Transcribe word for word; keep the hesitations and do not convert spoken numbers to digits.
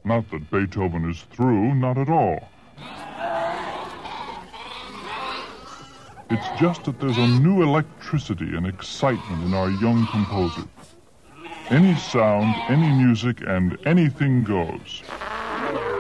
Not that Beethoven is through, not at all. It's just that there's a new electricity and excitement in our young composer. Any sound, any music, and anything goes.